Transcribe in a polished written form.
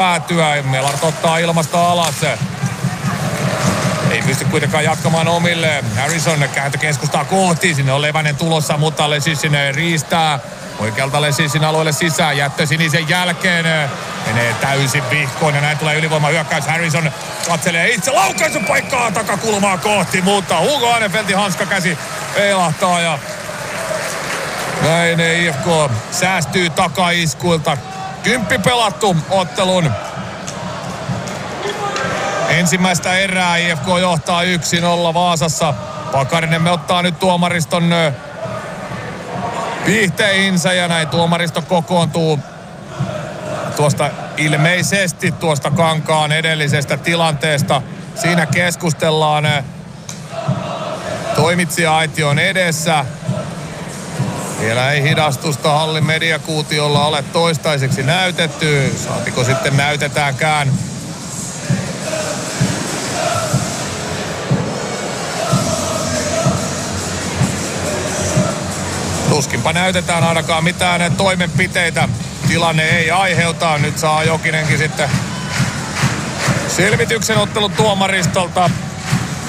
päätyä. Mellart ottaa ilmasta alas. Ei pysty kuitenkaan jatkamaan omille. Harrison kääntö keskustaa kohti. Sinne on Levänen tulossa, mutta Lesissin riistää. Oikealta Lesissin alueelle sisään. Jättö sinisen jälkeen. Menee täysin vihkoon ja näin tulee ylivoimahyökkäys. Harrison katselee itse laukaisupaikkaa takakulmaa kohti, mutta Hugo Ahnefeltin hanskakäsi peilahtaa ja näin IFK säästyy takaiskuilta. 10 pelattu ottelun ensimmäistä erää. IFK johtaa 1-0 Vaasassa. Pakarinen me ottaa nyt tuomariston viihteihinsä ja näin tuomaristo kokoontuu ilmeisesti tuosta Kankaan edellisestä tilanteesta. Siinä keskustellaan toimitsija-aition edessä. Vielä ei hidastusta hallin mediakuutiolla ole toistaiseksi näytetty. Saatiko sitten näytetäänkään. Tuskinpa näytetään ainakaan mitään toimenpiteitä. Tilanne ei aiheuta. Nyt saa Jokinenkin sitten selvityksen ottelun tuomaristolta.